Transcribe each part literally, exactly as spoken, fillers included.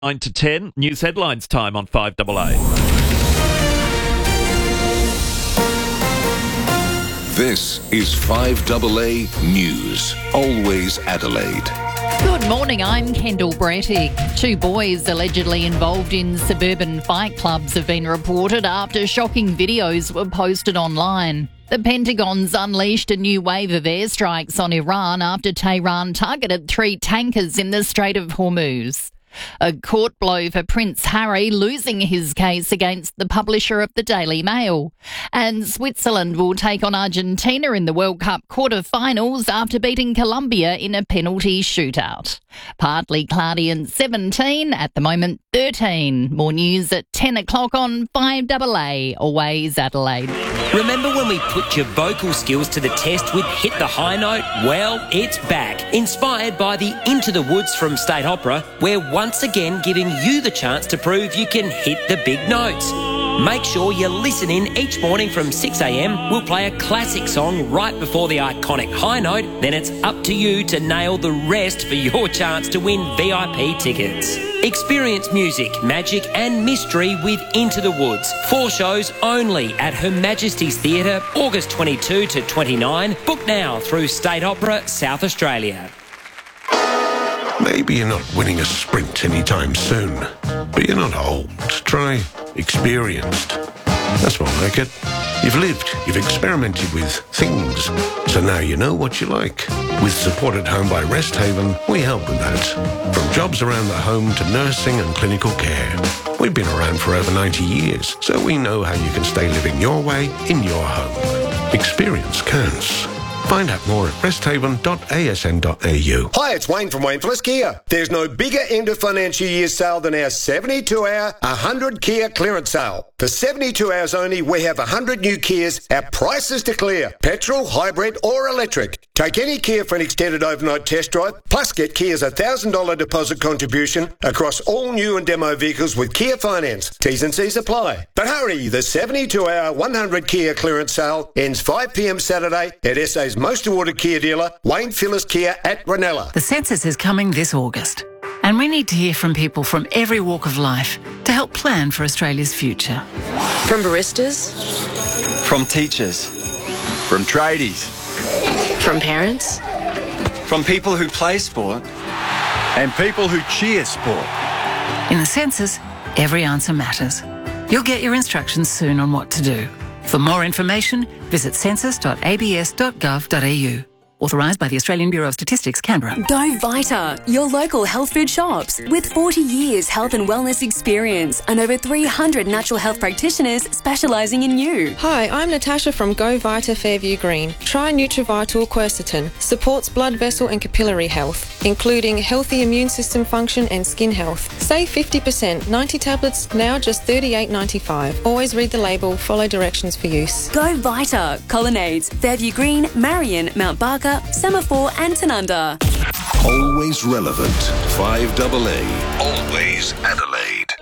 nine to ten, news headlines time on five A A. This is five A A News. Always Adelaide. Good morning, I'm Kendall Brettig. Two boys allegedly involved in suburban fight clubs have been reported after shocking videos were posted online. The Pentagon's unleashed a new wave of airstrikes on Iran after Tehran targeted three tankers in the Strait of Hormuz. A court blow for Prince Harry losing his case against the publisher of the Daily Mail. And Switzerland will take on Argentina in the World Cup quarter-finals after beating Colombia in a penalty shootout. Partly cloudy and seventeen, at the moment thirteen. More news at ten o'clock on five A A, always Adelaide. Remember when we put your vocal skills to the test with Hit the High Note? Well, it's back. Inspired by the Into the Woods from State Opera, we're once again giving you the chance to prove you can hit the big notes. Make sure you listen in each morning from six a m. We'll play a classic song right before the iconic high note. Then it's up to you to nail the rest for your chance to win V I P tickets. Experience music, magic and mystery with Into the Woods. Four shows only at Her Majesty's Theatre, August twenty-second to twenty-ninth. Book now through State Opera, South Australia. Maybe you're not winning a sprint anytime soon, but you're not old. Try experienced. That's more like it. You've lived, you've experimented with things, so now you know what you like. With Support at Home by Rest Haven, we help with that. From jobs around the home to nursing and clinical care. We've been around for over ninety years, so we know how you can stay living your way in your home. Experience counts. Find out more at resthaven dot a s n dot a u. Hi, it's Wayne from Wayne Phillips Kia. There's no bigger end of financial year sale than our seventy-two hour, one hundred Kia clearance sale. For seventy-two hours only, we have one hundred new Kias at prices to clear. Petrol, hybrid or electric. Take any Kia for an extended overnight test drive, plus get Kia's one thousand dollars deposit contribution across all new and demo vehicles with Kia Finance. T's and C's apply. But hurry, the seventy-two hour, one hundred Kia clearance sale ends five p m Saturday at S A's most awarded Kia dealer, Wayne Phillips Kia at Ranella. The census is coming this August, and we need to hear from people from every walk of life to help plan for Australia's future. From baristas, from teachers, from tradies, from parents, from people who play sport, and people who cheer sport. In the census, every answer matters. You'll get your instructions soon on what to do. For more information, visit census dot a b s dot gov dot a u. Authorised by the Australian Bureau of Statistics, Canberra. Go Vita, your local health food shops. With forty years health and wellness experience and over three hundred natural health practitioners specialising in you. Hi, I'm Natasha from Go Vita Fairview Green. Try Nutrivital Quercetin. Supports blood vessel and capillary health, including healthy immune system function and skin health. Save fifty percent. ninety tablets, now just thirty-eight ninety-five. Always read the label, follow directions for use. Go Vita. Colonnades, Fairview Green, Marion, Mount Barker, Semaphore and Tanunda. Always relevant. five A A. Always Adelaide.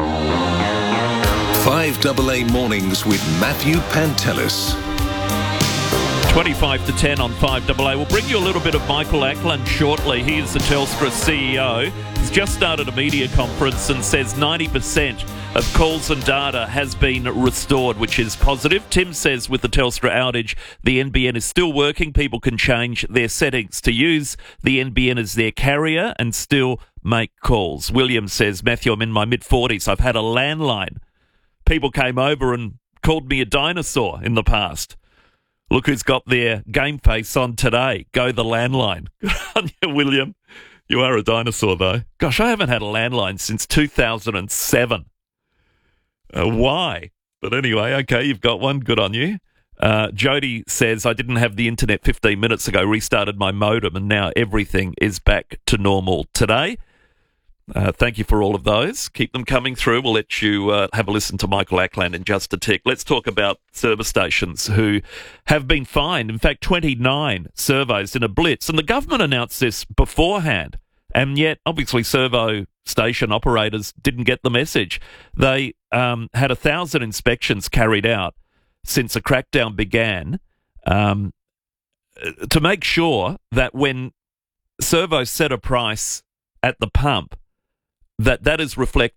five A A Mornings with Matthew Pantelis. twenty-five to ten on five A A. We'll bring you a little bit of Michael Ackland shortly. He is the Telstra C E O. He's just started a media conference and says ninety percent of calls and data has been restored, which is positive. Tim says with the Telstra outage, the N B N is still working. People can change their settings to use the N B N as their carrier and still make calls. William says, Matthew, I'm in my mid-forties. I've had a landline. People came over and called me a dinosaur in the past. Look who's got their game face on today. Go the landline. Good on you, William. You are a dinosaur, though. Gosh, I haven't had a landline since two thousand seven. Uh, why? But anyway, okay, you've got one. Good on you. Uh, Jody says, I didn't have the internet fifteen minutes ago, restarted my modem, and now everything is back to normal today. Uh, thank you for all of those. Keep them coming through. We'll let you uh, have a listen to Michael Ackland in just a tick. Let's talk about service stations who have been fined. In fact, twenty-nine surveys in a blitz. And the government announced this beforehand. And yet, obviously, servo station operators didn't get the message. They um, had a thousand inspections carried out since the crackdown began um, to make sure that when servos set a price at the pump, that that is reflected